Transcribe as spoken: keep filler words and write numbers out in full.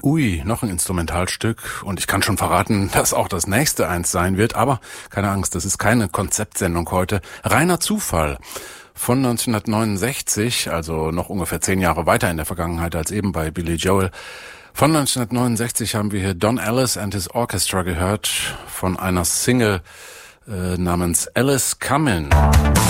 Ui, noch ein Instrumentalstück und ich kann schon verraten, dass auch das nächste eins sein wird, aber keine Angst, das ist keine Konzeptsendung heute. Reiner Zufall. Von neunzehnhundertneunundsechzig, also noch ungefähr zehn Jahre weiter in der Vergangenheit als eben bei Billy Joel. Von neunzehnhundertneunundsechzig haben wir hier Don Ellis and his Orchestra gehört von einer Single äh, namens Alice Come In.